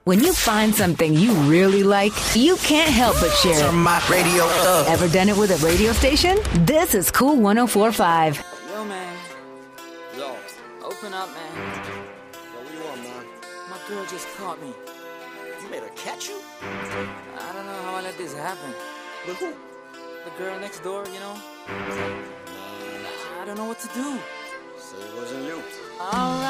When you find something you really like, you can't help but share it. Turn my radio up. Ever done it with a radio station? This is Cool 104.5. Yo, man. Yo. Open up, man. Yo, what you want, man? My girl just caught me. You made her catch you? I don't know how I let this happen. With who? The girl next door, you know? I don't know what to do. So it wasn't you. Alright.